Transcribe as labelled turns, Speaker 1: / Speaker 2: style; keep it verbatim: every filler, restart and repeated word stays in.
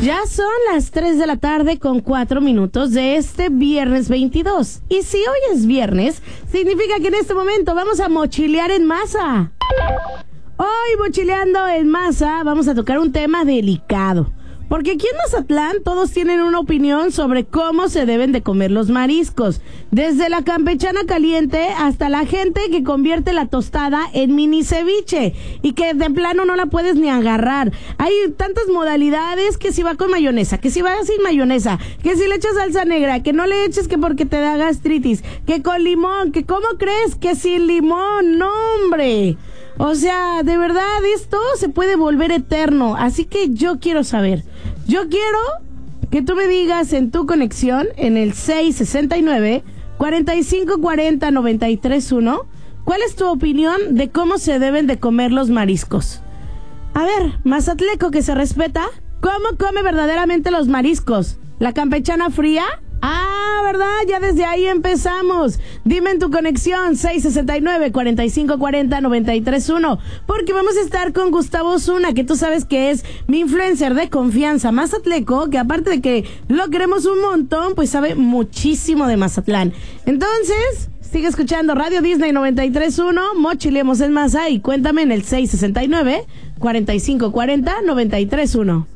Speaker 1: Ya son las tres de la tarde con cuatro minutos de este viernes veintidós. Y si hoy es viernes, significa que en este momento vamos a mochilear en masa. Hoy, mochileando en masa, vamos a tocar un tema delicado. Porque aquí en Mazatlán todos tienen una opinión sobre cómo se deben de comer los mariscos. Desde la campechana caliente hasta la gente que convierte la tostada en mini ceviche y que de plano no la puedes ni agarrar. Hay tantas modalidades, que si va con mayonesa, que si va sin mayonesa, que si le echas salsa negra, que no le eches que porque te da gastritis, que con limón, que cómo crees que sin limón, no hombre. O sea, de verdad esto se puede volver eterno, así que yo quiero saber, yo quiero que tú me digas en tu conexión, en el seis sesenta y nueve, cuarenta y cinco cuarenta, noventa y tres uno, ¿cuál es tu opinión de cómo se deben de comer los mariscos? A ver, mazatleco que se respeta, ¿cómo come verdaderamente los mariscos? ¿La campechana fría? Ah, ¿verdad? Ya desde ahí empezamos. Dime en tu conexión seis sesenta y nueve, cuarenta y cinco cuarenta, noventa y tres uno, porque vamos a estar con Gustavo Zuna, que tú sabes que es mi influencer de confianza mazatleco, que aparte de que lo queremos un montón, pues sabe muchísimo de Mazatlán. Entonces, sigue escuchando Radio Disney noventa y tres uno, mochilemos en masa y cuéntame en el seis sesenta y nueve, cuarenta y cinco cuarenta, noventa y tres uno.